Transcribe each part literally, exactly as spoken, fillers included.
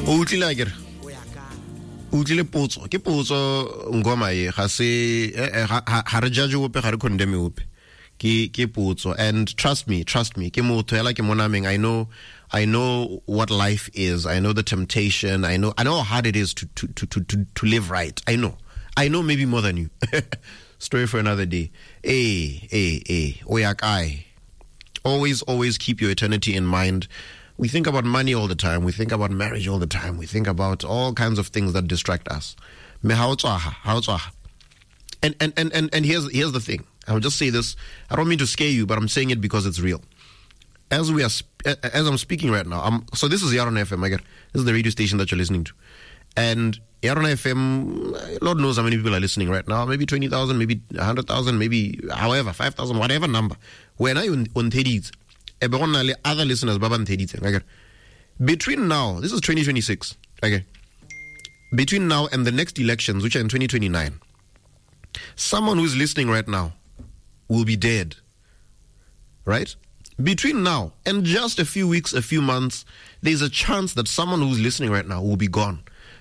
O utlile akere o utlile potso ke potso ngoma e ga se ha re judge ope ga re condemn ope ke ke potso. And trust me trust me ke motho ela ke monameng. I know I know what life is. I know the temptation. I know I know how hard it is to to to to to live right. I know I know maybe more than you. Story for another day. Eh eh eh oyakai. Always always keep your eternity in mind. We think about money all the time. We think about marriage all the time. We think about all kinds of things that distract us. And and and and, and here's here's the thing. I'll just say this. I don't mean to scare you, but I'm saying it because it's real. As we are, as I'm speaking right now, I'm, so this is Yaron F M. I get this is the radio station that you're listening to, and Yaron F M. Lord knows how many people are listening right now. Maybe twenty thousand, maybe a hundred thousand, maybe however five thousand, whatever number. When I on on Teddy's. Other listeners, between now, this is twenty twenty-six, okay? Between now and the next elections, which are in twenty twenty-nine, someone who's listening right now will be dead, right? Between now and just a few weeks, a few months, there's a chance that someone who's listening right now will be gone.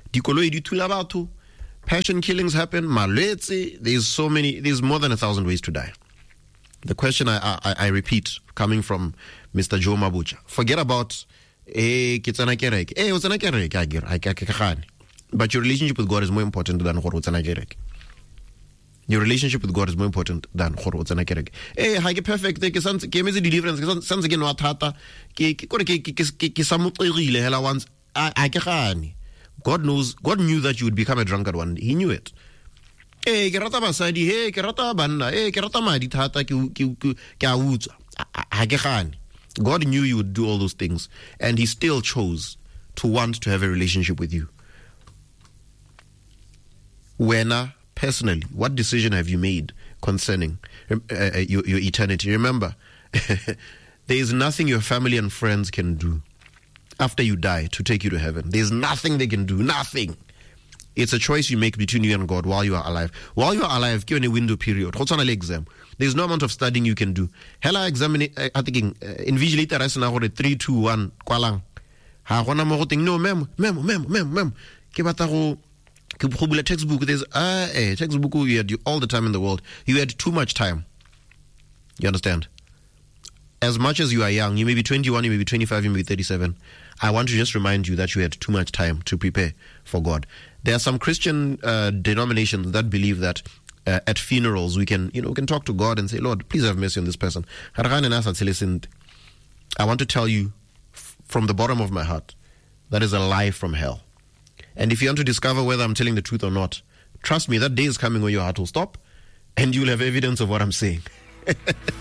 Passion killings happen, malwetse, there's so many, there's more than a thousand ways to die. The question I, I I repeat, coming from Mister Joe Mabucha, forget about eh kitsana kereke. Eh utsana kereke agir I But your relationship with God is more important than gore utsana kereke. Your relationship with God is more important than gore utsana kereke. Eh ha ke perfect ke santse ke metse deliverance ke santse ke no thata ke ke ke ke ke samutlegile hela once a ke gane. God knows, God knew that you would become a drunkard one day. He knew it. Eh ke rata basadi he ke rata banna eh ke rata madi thata ke ke ke a utsa ha ke gane. God knew you would do all those things, and he still chose to want to have a relationship with you. Wena, personally, what decision have you made concerning uh, your, your eternity? Remember, there is nothing your family and friends can do after you die to take you to heaven. There's nothing they can do, nothing. It's a choice you make between you and God while you are alive. While you are alive, given a window period, exam. There's no amount of studying you can do. Hela examine, I think, invigilator as na gore three, two, one, kwalang. Ha gona mo go ting no mem, mem, mem, mem, mem. Ke bata go ke bula textbook. There's ah eh textbook you had all the time in the world. You had too much time. You understand? As much as you are young, you may be twenty-one, you may be twenty-five, you may be thirty-seven. I want to just remind you that you had too much time to prepare for God. There are some Christian uh, denominations that believe that uh, at funerals we can, you know, we can talk to God and say, Lord, please have mercy on this person. I want to tell you f- from the bottom of my heart, that is a lie from hell. And if you want to discover whether I'm telling the truth or not, trust me, that day is coming when your heart will stop and you'll have evidence of what I'm saying.